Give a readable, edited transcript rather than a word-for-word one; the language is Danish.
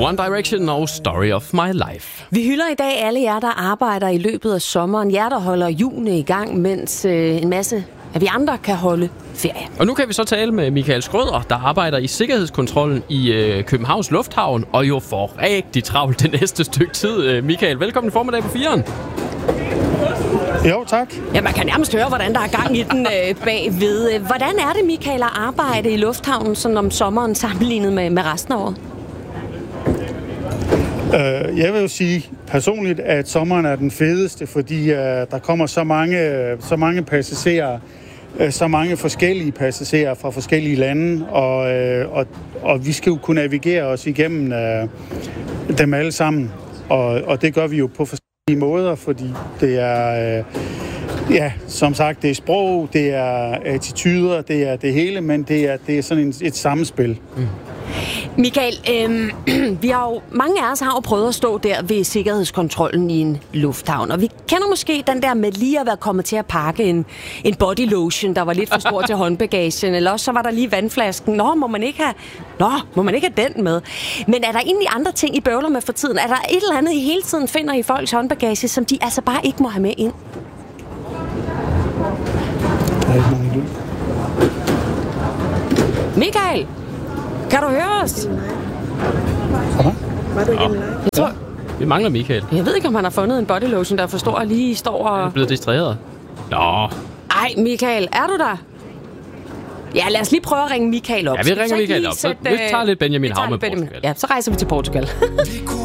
One Direction og Story of My Life. Vi hylder i dag alle jer, der arbejder i løbet af sommeren. Jer, der holder hjulene i gang, mens en masse af vi andre kan holde ferie. Og nu kan vi så tale med Michael Schrøder, der arbejder i sikkerhedskontrollen i Københavns Lufthavn, og jo får rigtig travlt det næste stykke tid. Michael, velkommen i formiddag på 4'eren. Jo, tak. Ja, man kan nærmest høre, hvordan der er gang i den bagved. Hvordan er det, Michael, at arbejde i lufthavnen sådan om sommeren sammenlignet med resten af året? Jeg vil jo sige personligt, at sommeren er den fedeste, fordi der kommer så mange passagerer, så mange forskellige passagerer fra forskellige lande, og vi skal jo kunne navigere os igennem dem alle sammen, og det gør vi jo på forskellige måder, fordi det er, som sagt, det er sprog, det er attityder, det er det hele, men det er sådan et samspil. Michael, vi har jo, mange af os har jo prøvet at stå der ved sikkerhedskontrollen i en lufthavn, og vi kender måske den der med lige at være kommet til at pakke en body lotion, der var lidt for stor til håndbagagen, eller også så var der lige vandflasken. Må man ikke have den med? Men er der egentlig andre ting, I bøvler med for tiden? Er der et eller andet, I hele tiden finder i folks håndbagage, som de altså bare ikke må have med ind? Michael! Kan du høre os? Var du igennem live? Jeg tror... Vi mangler Michael. Jeg ved ikke, om han har fundet en body lotion, der forstår og lige står og... Han er blevet distraheret. Nå. Ej, Michael, er du der? Ja, lad os lige prøve at ringe Michael op. Ja, vi ringer Michael op. Så vi tager lidt Benjamin Haube med Portugal. Ja, så rejser vi til Portugal.